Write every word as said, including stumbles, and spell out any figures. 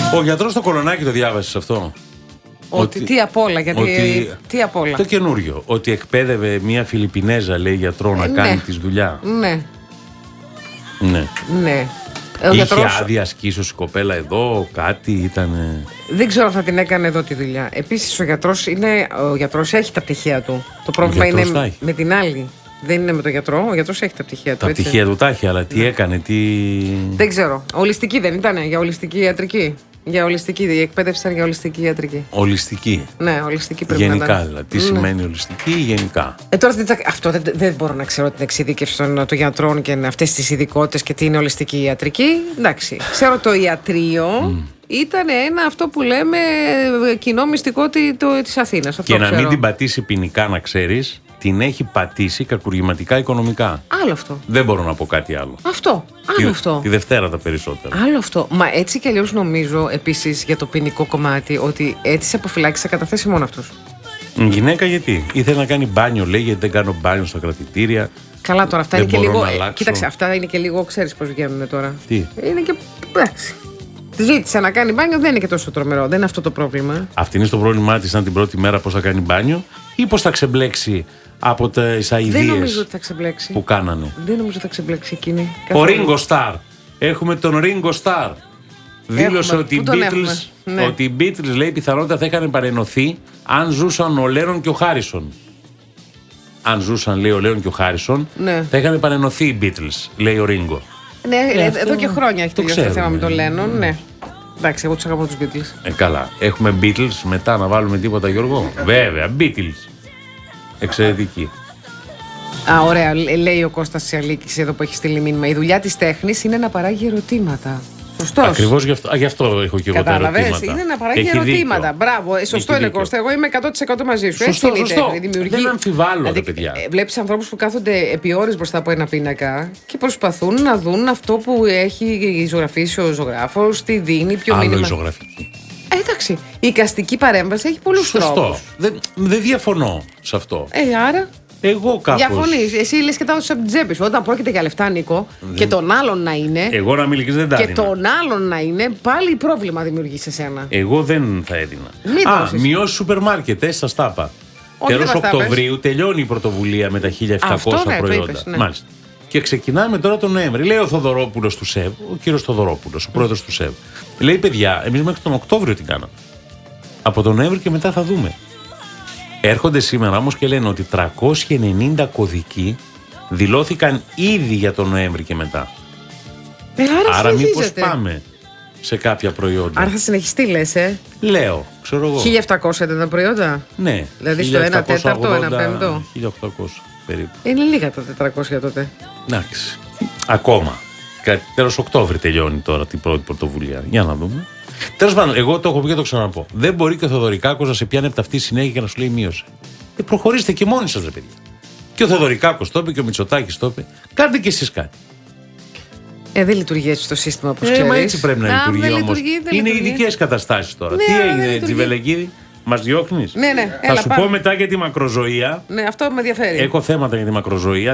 Ο γιατρός στο Κολονάκι το διάβασες αυτό? Ότι, ότι τι απ' όλα, γιατί. Ότι, τι απ' όλα. Το καινούριο. Ότι εκπαίδευε μια Φιλιππινέζα, λέει, γιατρό να ε, κάνει ναι. τη δουλειά. Ναι. Ναι. Ναι. Ο Είχε γιατρός... άδεια ασκήσεως η κοπέλα εδώ, κάτι ήταν. Δεν ξέρω αν θα την έκανε εδώ τη δουλειά. Επίσης ο γιατρός, είναι... ο γιατρός έχει τα πτυχία του. Το πρόβλημα είναι με την άλλη. Δεν είναι με τον γιατρό. Ο γιατρός έχει τα πτυχία του. Τα έτσι. πτυχία του τα έχει, αλλά τι ναι. έκανε, τι. Δεν ξέρω. Ολιστική δεν ήταν, για ολιστική ιατρική. Για ολιστική, η εκπαίδευση ήταν για ολιστική ιατρική. Ολιστική. Ναι, ολιστική πρέπει γενικά, να ήταν. δηλαδή. Τι ναι. σημαίνει ολιστική ή γενικά. Ε, τώρα, αυτό δεν, δεν μπορώ να ξέρω την εξειδίκευση των, των γιατρών και αυτές τις ειδικότητες και τι είναι ολιστική ιατρική. Εντάξει. Ξέρω το ιατρείο. Mm. Ήταν ένα αυτό που λέμε κοινό μυστικό της Αθήνας. Και να μην την πατήσει ποινικά, να ξέρεις. Την έχει πατήσει κακουργηματικά οικονομικά. Άλλο αυτό. Δεν μπορώ να πω κάτι άλλο. Αυτό. Άλλο τη, αυτό. Τη Δευτέρα τα περισσότερα. Άλλο αυτό. Μα έτσι κι αλλιώς νομίζω επίσης για το ποινικό κομμάτι ότι έτσι σε αποφυλάξει θα καταθέσει μόνο αυτός. Γυναίκα γιατί? Ήθελε να κάνει μπάνιο, λέει, γιατί δεν κάνω μπάνιο στα κρατητήρια. Καλά, τώρα αυτά δεν είναι και λίγο. Ε, κοίταξε, αυτά είναι και λίγο, ξέρεις πώς βγαίνουν τώρα. Τι? Είναι και. Εντάξει. Ζήτησε να κάνει μπάνιο, δεν είναι και τόσο τρομερό. Δεν είναι αυτό το πρόβλημα. Αυτή είναι στο πρόβλημά της, αν την πρώτη μέρα πώς θα κάνει μπάνιο ή πώς θα ξεμπλέξει από τις αηδίες που κάνανε. Δεν νομίζω ότι θα ξεμπλέξει εκείνη. Ο Ringo Starr. Έχουμε τον Ringo Starr. Δήλωσε ότι οι, Beatles, ναι. ότι οι Beatles, λέει, πιθανότητα θα είχαν παρενωθεί αν ζούσαν ο Λένον και ο Χάρισον. Αν ζούσαν, λέει, ο Λένον και ο Χάρισον, ναι. θα είχαν παρενωθεί οι Beatles, λέει ο Ringo. Ναι, ε, εδώ αυτό... και χρόνια έχει τελειώσει το θέμα με τον Λένον, ναι. Εντάξει, εγώ τους αγαπώ τους Beatles. Ε, καλά. Έχουμε Beatles μετά να βάλουμε τίποτα, Γιώργο? Βέβαια, Beatles. Εξαιρετική. Α, ωραία. Λέει ο Κώστας Σιαλίκης εδώ που έχει στείλει μήνυμα. Η δουλειά της τέχνης είναι να παράγει ερωτήματα. Σωστός. Ακριβώς γι' αυτό, γι' αυτό έχω και εγώ τα ερωτήματα. Είναι να παράγει έχει ερωτήματα. Δίκιο. Μπράβο. Σωστό έχει είναι, Κώστα. Εγώ είμαι εκατό τοις εκατό μαζί σου. Σωστό, έτσι σωστό. είναι. Δημιουργεί... Δεν αμφιβάλλω, δηλαδή, παιδιά. Βλέπεις ανθρώπους που κάθονται επί ώρες μπροστά από ένα πίνακα και προσπαθούν να δουν αυτό που έχει ζωγραφίσει ο ζωγράφος, τι δίνει, ποιο άλλο μήνυμα. Η ζωγραφική. Ε, εντάξει. Η εικαστική παρέμβαση έχει πολλούς τρόπους. Σωστό. Δεν δε διαφωνώ σε αυτό. Ε, άρα. Εγώ κάπως. Διαφωνείς. Εσύ λες και τα έδωσες από την τσέπη σου. Όταν πρόκειται για λεφτά, Νίκο, δεν... και τον άλλον να είναι. Εγώ να μιλήσεις δεν τα και έδινα. Και τον άλλον να είναι, πάλι πρόβλημα δημιουργεί σε σένα. Εγώ δεν θα έδινα. Μην Α, μειώσει σούπερ μάρκετ, ε, σας τα είπα. Τέλος Οκτωβρίου τελειώνει η πρωτοβουλία με τα χίλια επτακόσια Αυτό, ναι, προϊόντα. Είπες, ναι. Μάλιστα. Και ξεκινάμε τώρα τον Νοέμβρη. Λέει ο Θοδωρόπουλος του ΣΕΒ, ο κύριος Θοδωρόπουλος, ο πρόεδρος του ΣΕΒ. Λέει, παιδιά, εμείς μέχρι τον Οκτώβριο την κάναμε. Από τον Νοέμβρη και μετά θα δούμε. Έρχονται σήμερα όμως και λένε ότι τριακόσιοι ενενήντα κωδικοί δηλώθηκαν ήδη για τον Νοέμβρη και μετά. Ε, άρα άρα μήπως πάμε σε κάποια προϊόντα. Άρα θα συνεχιστεί, λες, ε. Λέω, ξέρω εγώ. χίλια επτακόσια ήταν τα προϊόντα. Ναι. Δηλαδή στο ένα τέταρτο, ένα πέμπτο. χίλια οκτακόσια περίπου. Είναι λίγα τα τετρακόσια τότε. Εντάξει. Ακόμα. Τέλος Οκτώβρη τελειώνει τώρα την πρώτη πρωτοβουλία. Για να δούμε. Τέλος πάντων, εγώ το έχω πει και το ξαναπώ. Δεν μπορεί και ο Θοδωρικάκος να σε πιάνει από τα αυτή συνέχεια και να σου λέει μείωσε. Ε, προχωρήστε και μόνοι σας, ρε παιδιά. Και ο Θοδωρικάκος το είπε και ο Μητσοτάκης το είπε. Κάντε και εσείς κάτι. Ε, δεν λειτουργεί έτσι το σύστημα όπως ε, ξέρεις. Μα έτσι πρέπει να, να λειτουργεί όμως. Είναι ειδικές καταστάσεις τώρα. Ναι, τι έγινε, Τζιβελεκίδη, μας διώχνεις? Ναι, ναι. Θα Έλα, σου πάμε. πω μετά για τη μακροζωία. Ναι, αυτό με ενδιαφέρει. Έχω θέματα για τη μακροζωία.